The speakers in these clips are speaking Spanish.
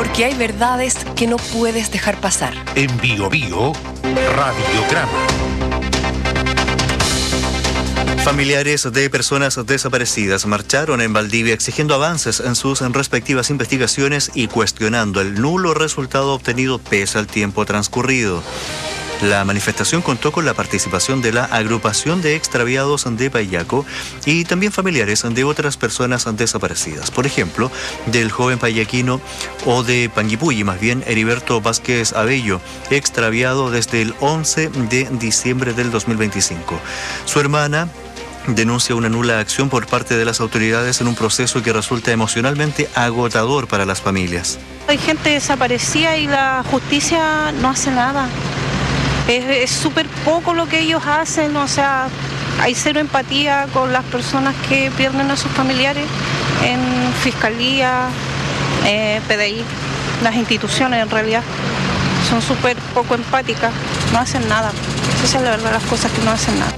Porque hay verdades que no puedes dejar pasar. En Bio Bio, Radiograma. Familiares de personas desaparecidas marcharon en Valdivia exigiendo avances en sus respectivas investigaciones y cuestionando el nulo resultado obtenido pese al tiempo transcurrido. La manifestación contó con la participación de la agrupación de extraviados de Payaco y también familiares de otras personas desaparecidas. Por ejemplo, del joven payaquino o de Panguipulli, más bien Heriberto Vázquez Abello, extraviado desde el 11 de diciembre del 2025. Su hermana denuncia una nula acción por parte de las autoridades en un proceso que resulta emocionalmente agotador para las familias. Hay gente desaparecida y la justicia no hace nada. Es súper poco lo que ellos hacen, o sea, hay cero empatía con las personas que pierden a sus familiares en fiscalía, PDI, las instituciones en realidad son súper poco empáticas, no hacen nada. Esa es la verdad, las cosas que no hacen nada.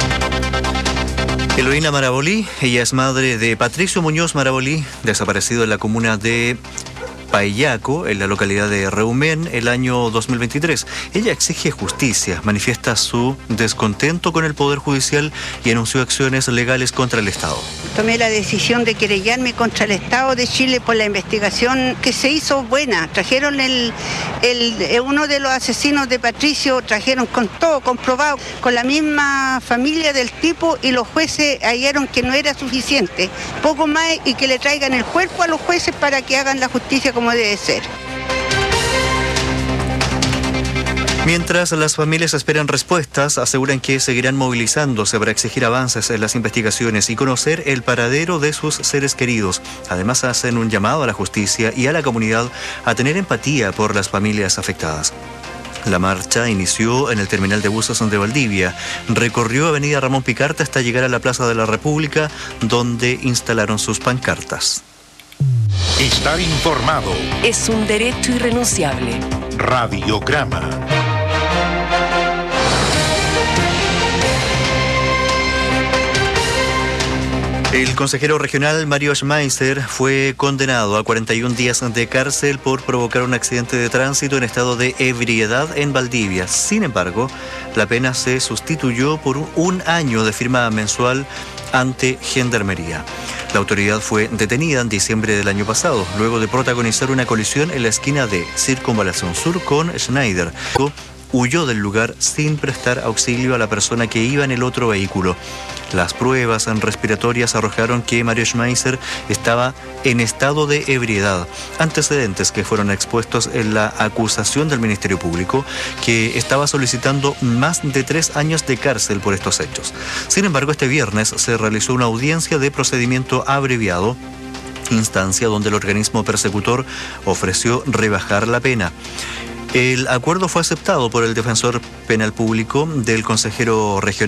Eloína Marabolí, ella es madre de Patricio Muñoz Marabolí, desaparecido en la comuna de Payaco, en la localidad de Reumén, el año 2023. Ella exige justicia, manifiesta su descontento con el Poder Judicial y anunció acciones legales contra el Estado. Tomé la decisión de querellarme contra el Estado de Chile por la investigación que se hizo buena. Trajeron uno de los asesinos de Patricio, trajeron con todo comprobado, con la misma familia del tipo, y los jueces hallaron que no era suficiente. Poco más, y que le traigan el cuerpo a los jueces para que hagan la justicia como debe ser. Mientras las familias esperan respuestas, aseguran que seguirán movilizándose para exigir avances en las investigaciones y conocer el paradero de sus seres queridos. Además, hacen un llamado a la justicia y a la comunidad a tener empatía por las familias afectadas. La marcha inició en el terminal de buses de Valdivia, recorrió Avenida Ramón Picarta hasta llegar a la Plaza de la República, donde instalaron sus pancartas. Estar informado. Es un derecho irrenunciable. Radiograma. El consejero regional Mario Schmeisser fue condenado a 41 días de cárcel por provocar un accidente de tránsito en estado de ebriedad en Valdivia. Sin embargo, la pena se sustituyó por un año de firma mensual ante Gendarmería. La autoridad fue detenida en diciembre del año pasado, luego de protagonizar una colisión en la esquina de Circunvalación Sur con Schneider. Huyó del lugar sin prestar auxilio a la persona que iba en el otro vehículo. Las pruebas respiratorias arrojaron que Mario Schmeisser estaba en estado de ebriedad, antecedentes que fueron expuestos en la acusación del Ministerio Público, que estaba solicitando más de 3 años de cárcel por estos hechos. Sin embargo, este viernes se realizó una audiencia de procedimiento abreviado, instancia donde el organismo persecutor ofreció rebajar la pena. El acuerdo fue aceptado por el defensor penal público del consejero regional